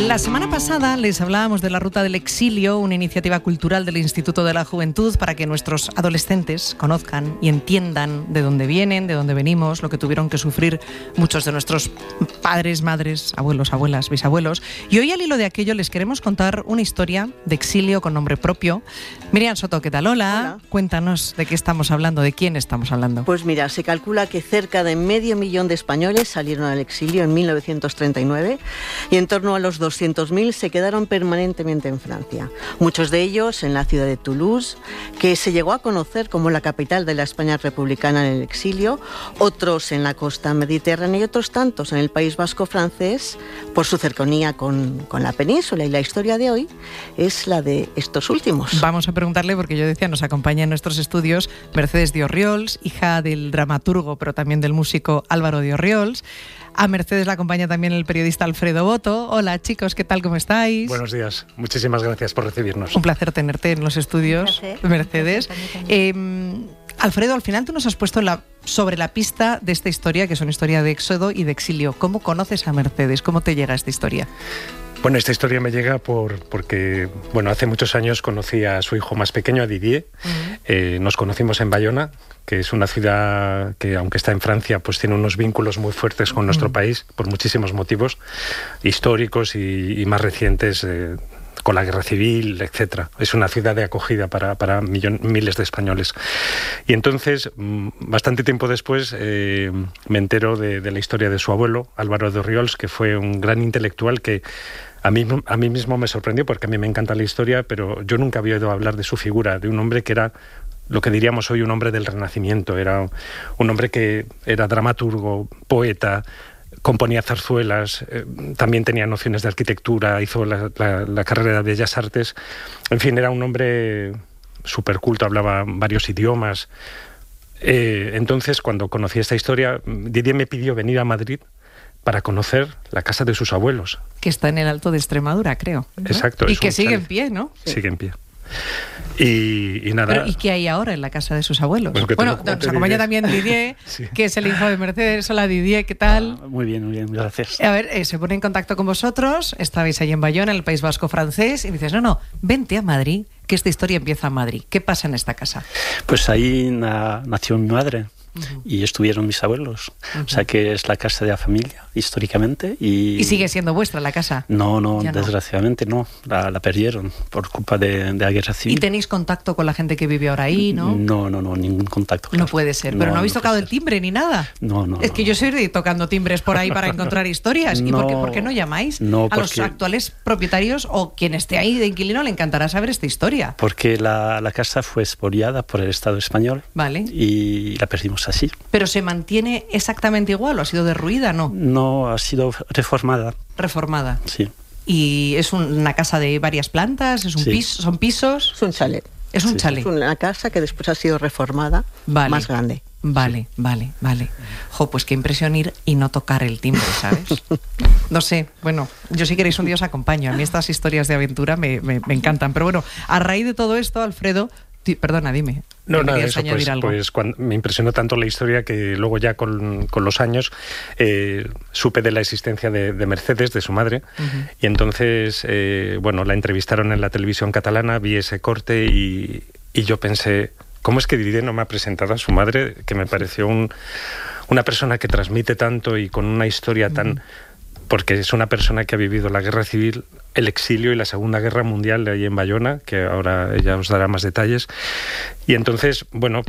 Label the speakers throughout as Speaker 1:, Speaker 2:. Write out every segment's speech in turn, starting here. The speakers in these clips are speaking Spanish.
Speaker 1: La semana pasada les hablábamos de la Ruta del Exilio, una iniciativa cultural del Instituto de la Juventud para que nuestros adolescentes conozcan y entiendan de dónde vienen, de dónde venimos, lo que tuvieron que sufrir muchos de nuestros padres, madres, abuelos, abuelas, bisabuelos. Y hoy, al hilo de aquello, les queremos contar una historia de exilio con nombre propio. Miriam Soto, ¿qué tal? Hola. Cuéntanos de qué estamos hablando, de quién estamos hablando.
Speaker 2: Pues mira, se calcula que cerca de 500.000 de españoles salieron al exilio en 1939 y en torno a los 200.000 se quedaron permanentemente en Francia. Muchos de ellos en la ciudad de Toulouse, que se llegó a conocer como la capital de la España republicana en el exilio, otros en la costa mediterránea y otros tantos en el País Vasco francés, por su cercanía con la península. Y la historia de hoy es la de estos últimos.
Speaker 1: Vamos a preguntarle, porque yo decía, nos acompaña en nuestros estudios Mercedes de Orriols, hija del dramaturgo, pero también del músico Álvaro de Orriols. A Mercedes la acompaña también el periodista Alfredo Boto. Hola chicos, ¿qué tal? ¿Cómo estáis?
Speaker 3: Buenos días, muchísimas gracias por recibirnos.
Speaker 1: Un placer tenerte en los estudios, Mercedes. Alfredo, al final tú nos has puesto sobre la pista de esta historia, que es una historia de éxodo y de exilio. ¿Cómo conoces a Mercedes? ¿Cómo te llega esta historia?
Speaker 3: Bueno, esta historia me llega porque hace muchos años conocí a su hijo más pequeño, a Didier. Nos conocimos en Bayona, que es una ciudad que, aunque está en Francia, pues tiene unos vínculos muy fuertes con nuestro país, por muchísimos motivos históricos y más recientes, con la guerra civil, etcétera. Es una ciudad de acogida para miles de españoles. Y entonces, bastante tiempo después, me entero de la historia de su abuelo, Álvaro de Orriols, que fue un gran intelectual que a mí mismo me sorprendió, porque a mí me encanta la historia, pero yo nunca había oído hablar de su figura, de un hombre que era lo que diríamos hoy un hombre del Renacimiento. Era un hombre que era dramaturgo, poeta, componía zarzuelas, también tenía nociones de arquitectura, hizo la carrera de Bellas Artes. En fin, era un hombre súper culto, hablaba varios idiomas. Entonces, cuando conocí esta historia, Didier me pidió venir a Madrid para conocer la casa de sus abuelos. Que
Speaker 1: está en el Alto de Extremadura, creo, ¿no?
Speaker 3: Exacto.
Speaker 1: Y que sigue en pie, ¿no?
Speaker 3: Sigue en pie. Y nada.
Speaker 1: Pero, ¿y qué hay ahora en la casa de sus abuelos? Bueno, nos acompaña también Didier, sí, que es el hijo de Mercedes. Hola Didier, ¿qué tal?
Speaker 4: Muy bien, gracias.
Speaker 1: A ver, se pone en contacto con vosotros, estabais ahí en Bayona, en el País Vasco francés, y dices, no, vente a Madrid, que esta historia empieza en Madrid. ¿Qué pasa en esta casa?
Speaker 4: Pues ahí nació mi madre. Y estuvieron mis abuelos. O sea que es la casa de la familia, históricamente. ¿Y
Speaker 1: sigue siendo vuestra la casa?
Speaker 4: No, desgraciadamente no. La perdieron por culpa de la guerra civil.
Speaker 1: ¿Y tenéis contacto con la gente que vive ahora ahí, no?
Speaker 4: No, ningún contacto. Claro.
Speaker 1: No puede ser. ¿Pero no habéis tocado el timbre ni nada?
Speaker 4: No.
Speaker 1: Es que yo soy tocando timbres por ahí para encontrar historias. ¿Y por qué no llamáis a los actuales propietarios o quien esté ahí de inquilino? Le encantará saber esta historia.
Speaker 4: Porque la casa fue expoliada por el Estado español.
Speaker 1: Vale.
Speaker 4: Y la perdimos así.
Speaker 1: ¿Pero se mantiene exactamente igual o ha sido derruida, no?
Speaker 4: No, ha sido reformada.
Speaker 1: ¿Reformada?
Speaker 4: Sí.
Speaker 1: ¿Y es una casa de varias plantas? ¿Es un piso? ¿Son pisos?
Speaker 2: Es un chalet.
Speaker 1: Es un chalet.
Speaker 2: Es una casa que después ha sido reformada, más grande.
Speaker 1: Vale. Jo, pues qué impresión ir y no tocar el timbre, ¿sabes? No sé, bueno, yo si queréis un día os acompaño. A mí estas historias de aventura me encantan. Pero bueno, a raíz de todo esto, Alfredo... Perdona, dime.
Speaker 3: No, nada, eso, pues me impresionó tanto la historia que luego ya con los años supe de la existencia de Mercedes, de su madre, y entonces, la entrevistaron en la televisión catalana, vi ese corte y yo pensé, ¿cómo es que Didier no me ha presentado a su madre? Que me pareció una persona que transmite tanto y con una historia tan... Porque es una persona que ha vivido la guerra civil, el exilio y la Segunda Guerra Mundial de ahí en Bayona, que ahora ella os dará más detalles. Y entonces,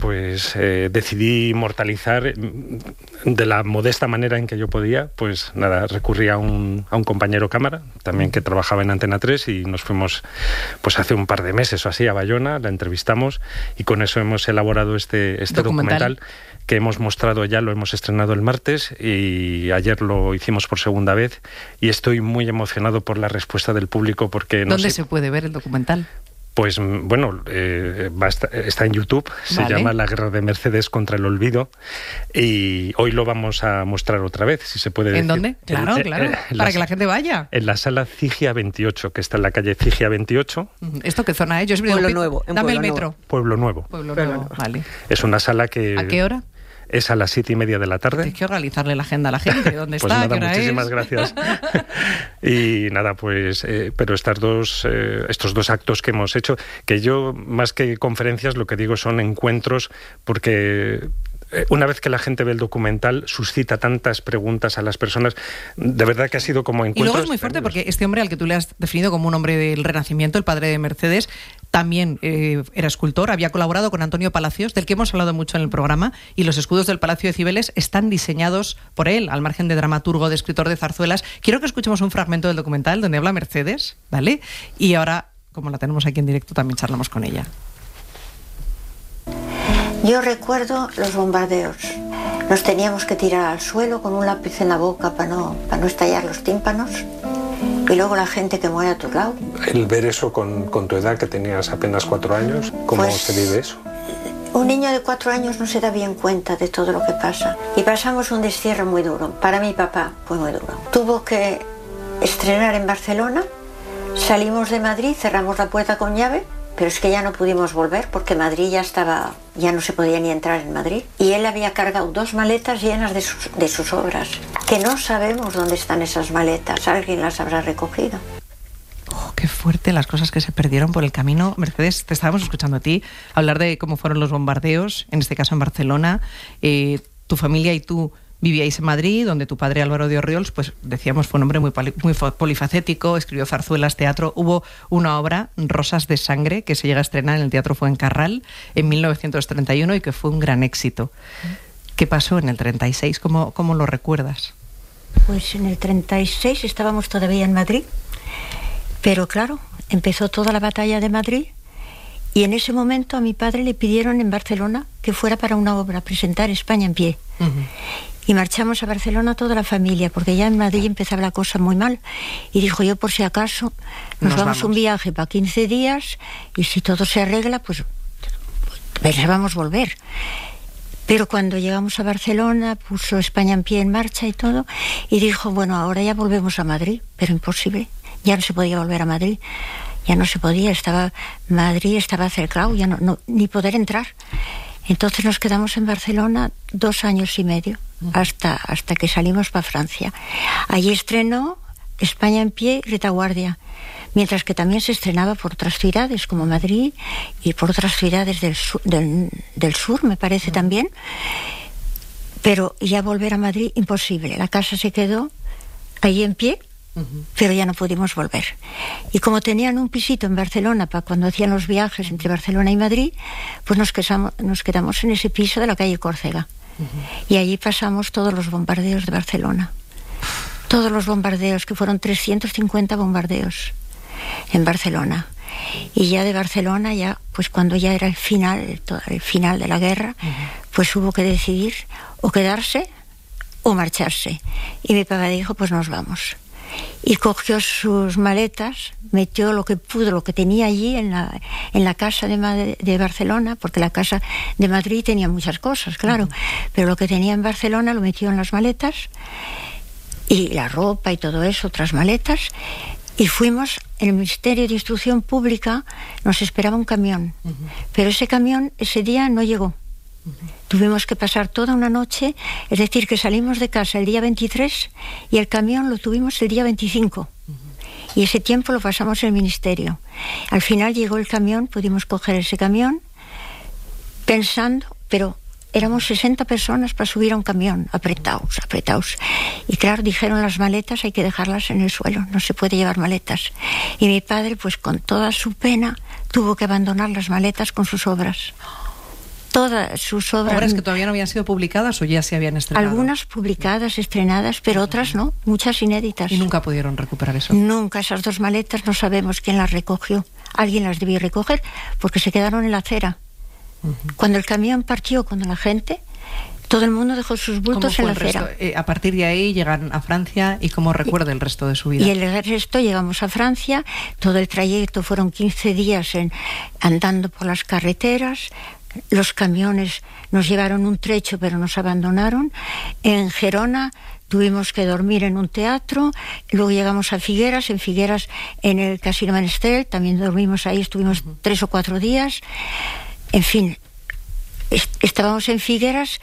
Speaker 3: decidí inmortalizar de la modesta manera en que yo podía. Pues nada, recurrí a un compañero cámara, también que trabajaba en Antena 3, y nos fuimos pues hace un par de meses o así a Bayona, la entrevistamos, y con eso hemos elaborado este documental que hemos mostrado ya, lo hemos estrenado el martes y ayer lo hicimos por segunda vez, y estoy muy emocionado por la respuesta del público porque...
Speaker 1: ¿Dónde se puede ver el documental?
Speaker 3: Pues está en YouTube, se llama La guerra de Mercedes contra el olvido, y hoy lo vamos a mostrar otra vez, si se puede decir.
Speaker 1: ¿En dónde? Claro, para que la gente vaya.
Speaker 3: En la sala Cigia 28, que está en la calle Cigia 28.
Speaker 1: ¿Esto qué zona es?
Speaker 2: Pueblo Nuevo.
Speaker 1: Dame el metro.
Speaker 3: Pueblo Nuevo.
Speaker 1: Pueblo Nuevo, vale.
Speaker 3: Es una sala que...
Speaker 1: ¿A qué hora?
Speaker 3: es a las 7:30 de la tarde.
Speaker 1: Hay que organizarle la agenda a la gente, ¿dónde
Speaker 3: pues
Speaker 1: está?
Speaker 3: Nada,
Speaker 1: ¿Qué hora
Speaker 3: muchísimas
Speaker 1: es?
Speaker 3: gracias. Y nada, pues, pero estos dos actos que hemos hecho, que yo, más que conferencias, lo que digo son encuentros, porque una vez que la gente ve el documental, suscita tantas preguntas a las personas. De verdad que ha sido como encuentros.
Speaker 1: Y luego es muy fuerte porque este hombre al que tú le has definido como un hombre del Renacimiento, el padre de Mercedes, también era escultor, había colaborado con Antonio Palacios, del que hemos hablado mucho en el programa, y los escudos del Palacio de Cibeles están diseñados por él, al margen de dramaturgo, de escritor de zarzuelas. Quiero que escuchemos un fragmento del documental donde habla Mercedes, ¿vale? Y ahora, como la tenemos aquí en directo, también charlamos con ella.
Speaker 5: Yo recuerdo los bombardeos. Nos teníamos que tirar al suelo con un lápiz en la boca para no estallar los tímpanos. Y luego la gente que muere a tu lado.
Speaker 3: El ver eso con tu edad, que tenías apenas 4 años, ¿cómo
Speaker 5: pues,
Speaker 3: se vive eso?
Speaker 5: Un niño de 4 años no se da bien cuenta de todo lo que pasa. Y pasamos un destierro muy duro. Para mi papá fue muy duro. Tuvo que estrenar en Barcelona. Salimos de Madrid, cerramos la puerta con llave. Pero es que ya no pudimos volver porque Madrid ya no se podía ni entrar en Madrid. Y él había cargado 2 maletas llenas de sus obras, que no sabemos dónde están esas maletas, alguien las habrá recogido.
Speaker 1: Oh, qué fuerte las cosas que se perdieron por el camino. Mercedes, te estábamos escuchando a ti hablar de cómo fueron los bombardeos, en este caso en Barcelona. Tu familia y tú vivíais en Madrid, donde tu padre Álvaro de Orriols, pues decíamos, fue un hombre muy polifacético, escribió zarzuelas, teatro. Hubo una obra, Rosas de Sangre, que se llega a estrenar en el Teatro Fuencarral en 1931 y que fue un gran éxito. ¿Qué pasó en el 36? ¿Cómo lo recuerdas?
Speaker 5: Pues en el 36 estábamos todavía en Madrid, pero claro, empezó toda la batalla de Madrid y en ese momento a mi padre le pidieron en Barcelona que fuera para una obra, presentar España en pie. Uh-huh. Y marchamos a Barcelona toda la familia, porque ya en Madrid empezaba la cosa muy mal. Y dijo, yo por si acaso, nos vamos un viaje para 15 días y si todo se arregla, pues pensábamos volver. Pero cuando llegamos a Barcelona, puso España en pie en marcha y todo, y dijo, bueno, ahora ya volvemos a Madrid, pero imposible, ya no se podía volver a Madrid. Ya no se podía, Madrid estaba cercado, ya no, ni poder entrar. Entonces nos quedamos en Barcelona 2 años y medio, hasta que salimos para Francia. Allí estrenó España en pie y Retaguardia, mientras que también se estrenaba por otras ciudades, como Madrid, y por otras ciudades del sur, me parece también. Pero ya volver a Madrid, imposible. La casa se quedó allí en pie, pero ya no pudimos volver. Y como tenían un pisito en Barcelona para cuando hacían los viajes entre Barcelona y Madrid, pues nos quedamos en ese piso de la calle Córcega. Y allí pasamos todos los bombardeos de Barcelona. Todos los bombardeos, que fueron 350 bombardeos en Barcelona. Y ya de Barcelona, pues cuando ya era el final de la guerra, pues hubo que decidir o quedarse o marcharse. Y mi papá dijo, pues nos vamos. Y cogió sus maletas, metió lo que pudo, lo que tenía allí en la casa de Barcelona, porque la casa de Madrid tenía muchas cosas, claro, pero lo que tenía en Barcelona lo metió en las maletas, y la ropa y todo eso, otras maletas, y fuimos. En el Ministerio de Instrucción Pública nos esperaba un camión, pero ese camión ese día no llegó. Tuvimos que pasar toda una noche, es decir, que salimos de casa el día 23 y el camión lo tuvimos el día 25. Y ese tiempo lo pasamos en el ministerio. Al final llegó el camión, pudimos coger ese camión pensando, pero éramos 60 personas para subir a un camión, apretados. Y claro, dijeron, las maletas hay que dejarlas en el suelo, no se puede llevar maletas. Y mi padre, pues con toda su pena, tuvo que abandonar las maletas con sus obras. Todas sus obras.
Speaker 1: ¿Obras que todavía no habían sido publicadas o ya se habían estrenado?
Speaker 5: Algunas publicadas, estrenadas, pero otras no, muchas inéditas.
Speaker 1: ¿Y nunca pudieron recuperar eso?
Speaker 5: Nunca. Esas 2 maletas no sabemos quién las recogió. Alguien las debió recoger porque se quedaron en la acera. Cuando el camión partió, cuando la gente, todo el mundo dejó sus bultos en la acera.
Speaker 1: A partir de ahí llegan a Francia, ¿y cómo recuerda el resto de su vida?
Speaker 5: Y el resto llegamos a Francia, todo el trayecto fueron 15 días andando por las carreteras. Los camiones nos llevaron un trecho, pero nos abandonaron. En Gerona tuvimos que dormir en un teatro. Luego llegamos a Figueras. En Figueras, en el Casino Menestral, también dormimos ahí. Estuvimos 3 o 4 días. En fin, estábamos en Figueras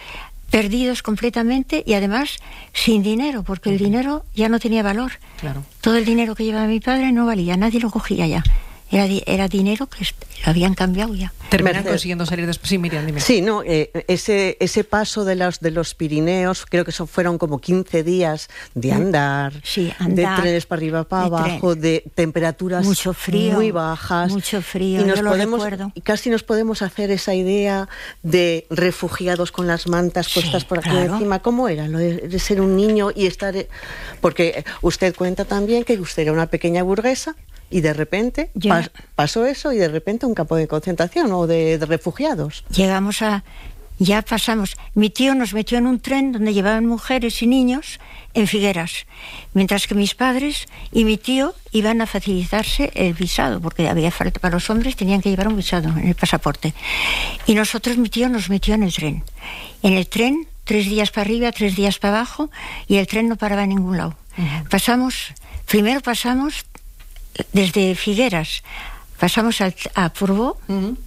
Speaker 5: perdidos completamente y además sin dinero, porque el dinero ya no tenía valor.
Speaker 1: Claro.
Speaker 5: Todo el dinero que llevaba mi padre no valía, nadie lo cogía ya. Era dinero que lo habían cambiado ya.
Speaker 1: Terminan consiguiendo salir después. Sí, Miriam, dime.
Speaker 2: Sí, no, ese paso de los Pirineos, creo que fueron como 15 días de andar, de trenes para arriba, para abajo, de temperaturas
Speaker 5: mucho frío,
Speaker 2: muy bajas.
Speaker 5: Mucho frío,
Speaker 2: y casi nos podemos hacer esa idea de refugiados con las mantas puestas por aquí encima. ¿Cómo era lo de ser un niño y estar...? Porque usted cuenta también que usted era una pequeña burguesa, y de repente pasó eso y de repente un campo de concentración o de refugiados.
Speaker 5: Ya pasamos. Mi tío nos metió en un tren donde llevaban mujeres y niños en Figueras, mientras que mis padres y mi tío iban a facilitarse el visado, porque había falta para los hombres, tenían que llevar un visado en el pasaporte. Y mi tío nos metió en el tren. En el tren, 3 días para arriba, 3 días para abajo, y el tren no paraba en ningún lado. Primero pasamos desde Figueras, pasamos a Portbó,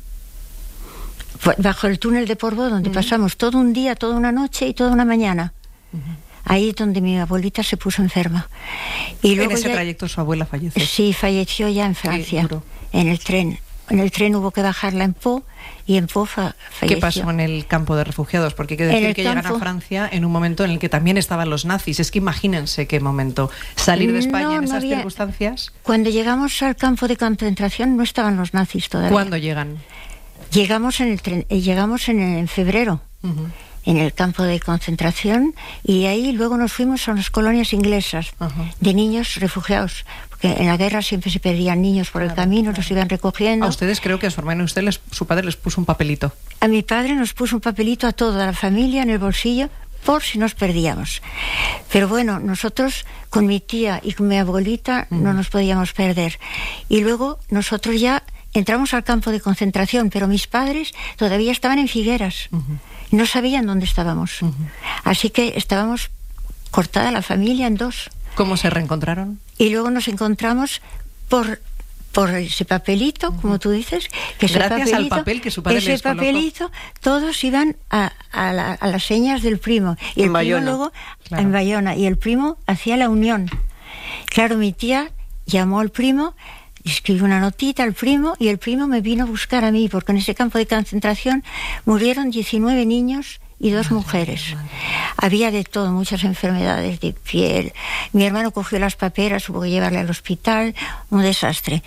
Speaker 5: bajo el túnel de Portbó, donde pasamos todo un día, toda una noche y toda una mañana. Ahí es donde mi abuelita se puso enferma. Y luego
Speaker 1: en ese trayecto su abuela falleció.
Speaker 5: Sí, falleció ya en Francia, en el tren. En el tren hubo que bajarla en Pau y en Pau falleció.
Speaker 1: ¿Qué pasó en el campo de refugiados? Porque hay que decir que llegan a Francia en un momento en el que también estaban los nazis. Es que imagínense qué momento. Salir de España en esas circunstancias.
Speaker 5: Cuando llegamos al campo de concentración no estaban los nazis todavía.
Speaker 1: ¿Cuándo llegan?
Speaker 5: Llegamos en febrero. En el campo de concentración, y ahí luego nos fuimos a las colonias inglesas de niños refugiados, porque en la guerra siempre se perdían niños por el camino, los iban recogiendo.
Speaker 1: A ustedes creo que a su hermano y su padre les puso un papelito.
Speaker 5: A mi padre nos puso un papelito a toda la familia en el bolsillo por si nos perdíamos. Pero bueno, nosotros con mi tía y con mi abuelita no nos podíamos perder. Y luego nosotros ya entramos al campo de concentración, pero mis padres todavía estaban en Figueras. No sabían dónde estábamos. Así que estábamos cortada la familia en dos.
Speaker 1: ¿Cómo se reencontraron?
Speaker 5: Y luego nos encontramos por ese papelito, como tú dices.
Speaker 1: Gracias al papel que su padre les colocó. Ese papelito,
Speaker 5: todos iban a las señas del primo. Y el primo luego en Bayona. Y el primo hacía la unión. Claro, mi tía llamó al primo, escribió una notita al primo y el primo me vino a buscar a mí, porque en ese campo de concentración murieron 19 niños y 2 mujeres. Había de todo, muchas enfermedades de piel. Mi hermano cogió las paperas, hubo que llevarle al hospital, un desastre.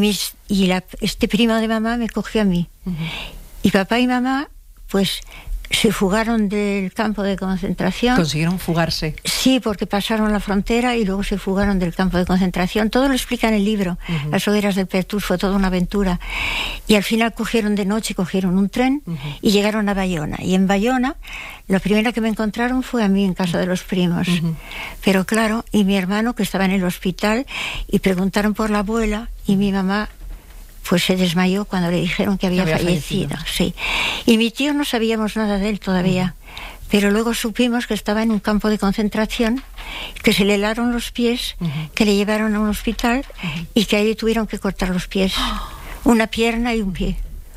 Speaker 5: Este primo de mamá me cogió a mí. Y papá y mamá, pues, se fugaron del campo de concentración.
Speaker 1: ¿Consiguieron fugarse?
Speaker 5: Sí, porque pasaron la frontera y luego se fugaron del campo de concentración. Todo lo explica en el libro. Las hogueras del Pertús, fue toda una aventura. Y al final cogieron un tren y llegaron a Bayona. Y en Bayona, lo primero que me encontraron fue a mí en casa de los primos. Pero claro, y mi hermano que estaba en el hospital, y preguntaron por la abuela, y mi mamá pues se desmayó cuando le dijeron que había fallecido. Sí. Y mi tío no sabíamos nada de él todavía, pero luego supimos que estaba en un campo de concentración, que se le helaron los pies, que le llevaron a un hospital y que ahí le tuvieron que cortar los pies, una pierna y un pie.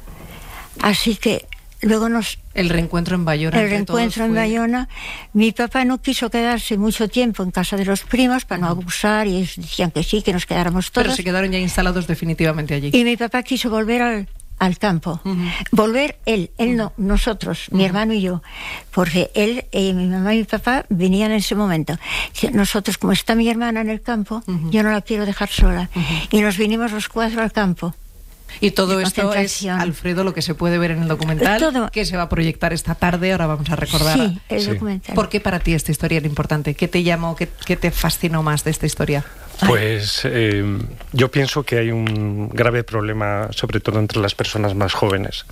Speaker 5: Así que luego
Speaker 1: el reencuentro en Bayona.
Speaker 5: Mi papá no quiso quedarse mucho tiempo en casa de los primos para no abusar, y ellos decían que sí, que nos quedáramos todos.
Speaker 1: Pero se quedaron ya instalados definitivamente allí.
Speaker 5: Y mi papá quiso volver al campo. Volver él no, nosotros, mi hermano y yo, porque él, mi mamá y mi papá venían en ese momento. Nosotros, como está mi hermana en el campo, yo no la quiero dejar sola. Y nos vinimos los 4 al campo.
Speaker 1: Y todo esto es, Alfredo, lo que se puede ver en el documental, que se va a proyectar esta tarde. Ahora vamos a recordar.
Speaker 5: Sí, el documental.
Speaker 1: ¿Por qué para ti esta historia era importante? ¿Qué te llamó, qué te fascinó más de esta historia?
Speaker 3: Pues yo pienso que hay un grave problema, sobre todo entre las personas más jóvenes.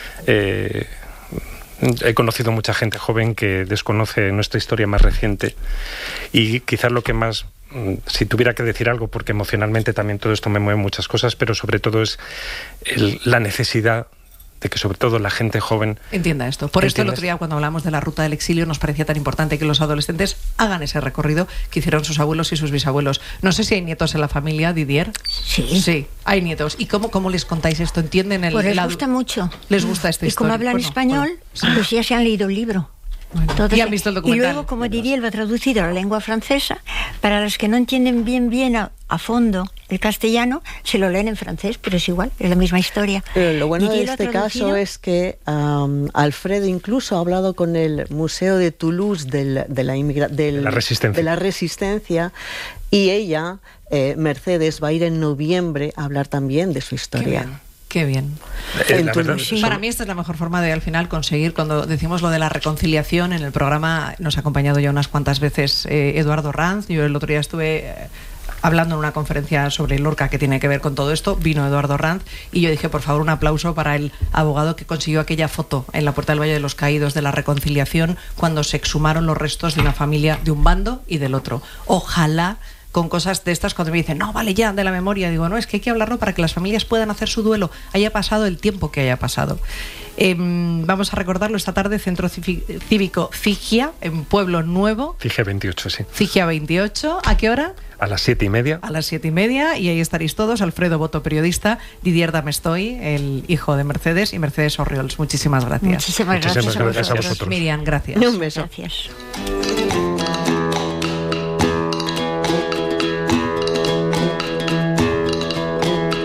Speaker 3: He conocido mucha gente joven que desconoce nuestra historia más reciente, y quizás lo que más, si tuviera que decir algo, porque emocionalmente también todo esto me mueve muchas cosas, pero sobre todo es la necesidad de que sobre todo la gente joven
Speaker 1: entienda esto. Por esto el otro día, cuando hablamos de la ruta del exilio, nos parecía tan importante que los adolescentes hagan ese recorrido que hicieron sus abuelos y sus bisabuelos. No sé si hay nietos en la familia, Didier.
Speaker 5: Sí,
Speaker 1: hay nietos. ¿Y cómo les contáis esto? ¿Entienden
Speaker 5: pues les gusta mucho.
Speaker 1: ¿Les gusta esta historia?
Speaker 5: Y como hablan español, pues ya se han leído el libro.
Speaker 1: Bueno,
Speaker 5: Entonces,
Speaker 1: y han visto el documental.
Speaker 5: Y luego, como diría, él va traducido a la lengua francesa. Para los que no entienden bien a fondo el castellano, se lo leen en francés, pero es igual, es la misma historia.
Speaker 2: Pero lo bueno de
Speaker 5: Didier lo ha
Speaker 2: este
Speaker 5: traducido.
Speaker 2: caso es que Alfredo incluso ha hablado con el Museo de Toulouse de la Resistencia, y ella, Mercedes, va a ir en noviembre a hablar también de su historia.
Speaker 1: Qué bien. Para mí esta es la mejor forma de al final conseguir, cuando decimos lo de la reconciliación, en el programa nos ha acompañado ya unas cuantas veces Eduardo Ranz. Yo el otro día estuve hablando en una conferencia sobre Lorca que tiene que ver con todo esto, vino Eduardo Ranz y yo dije, por favor, un aplauso para el abogado que consiguió aquella foto en la Puerta del Valle de los Caídos de la reconciliación cuando se exhumaron los restos de una familia de un bando y del otro. Ojalá con cosas de estas, cuando me dicen, no, vale ya, de la memoria, digo, no, es que hay que hablarlo para que las familias puedan hacer su duelo, haya pasado el tiempo que haya pasado. Vamos a recordarlo esta tarde, Centro Cívico Figia, en Pueblo Nuevo.
Speaker 3: Figia 28, sí.
Speaker 1: Figia 28, ¿a qué hora?
Speaker 3: A las 7:30.
Speaker 1: A las 7:30, y ahí estaréis todos. Alfredo Boto, periodista, Didier Damestoy, el hijo de Mercedes, y Mercedes Orriols. Muchísimas gracias.
Speaker 5: Muchísimas gracias
Speaker 3: a vosotros.
Speaker 1: Miriam, gracias.
Speaker 2: Un beso.
Speaker 5: Gracias.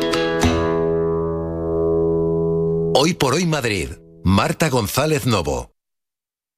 Speaker 6: Hoy por hoy Madrid. Marta González Novo.